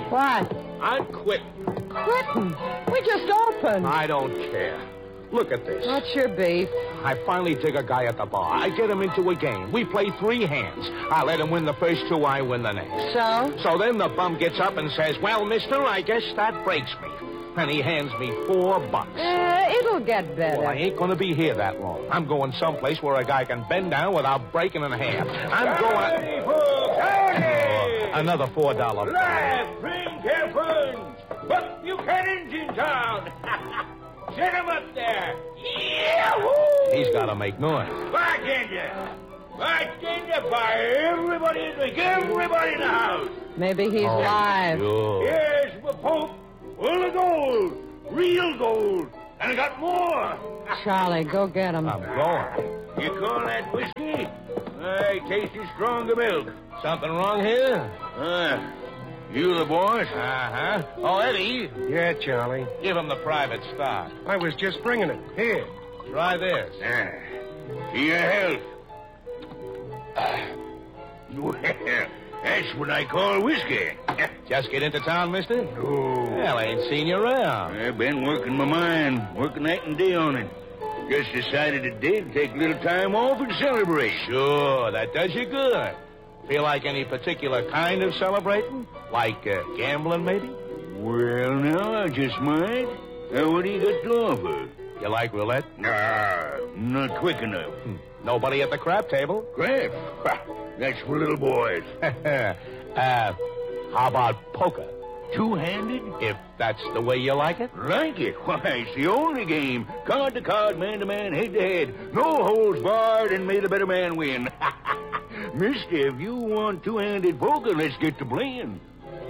What? I'm quitting. Quitting? We just opened. I don't care. Look at this. What's your beef? I finally dig a guy at the bar. I get him into a game. We play 3 hands. I let him win the first 2, I win the next. So? So then the bum gets up and says, well, mister, I guess that breaks me. And he hands me $4. It'll get better. Well, I ain't going to be here that long. I'm going someplace where a guy can bend down without breaking in half. I'm going... Howdy, folks, howdy! Another $4. Laugh, drink your funds. Buck Buchanan's in town. Set him up there. Yahoo! He's got to make noise. Bartender! Bartender for everybody in the house. Maybe he's live. Sure. Here's my Pope, full of gold, real gold, and I got more. Charlie, go get him. I'm going. You call that whiskey? I tasted stronger milk. Something wrong here? You the boss? Uh-huh. Oh, Eddie, Yeah, Charlie. give him the private stock. I was just bringing it. Here. Try this. To your health. Well, that's what I call whiskey. Just get into town, mister? Oh. Well, I ain't seen you around. I've been working my mind, working night and day on it. Just decided today to take a little time off and celebrate. Sure, that does you good. Feel like any particular kind of celebrating? Like gambling, maybe? Well, now, I just might. What do you got to offer? You like roulette? Nah, not quick enough. Nobody at the crap table? Crap? That's for little boys. How about poker? Two-handed? If that's the way you like it? Like it? Why, it's the only game. Card to card, man to man, head to head. No holds barred, and may the better man win. Mister, if you want two-handed poker, let's get to playing.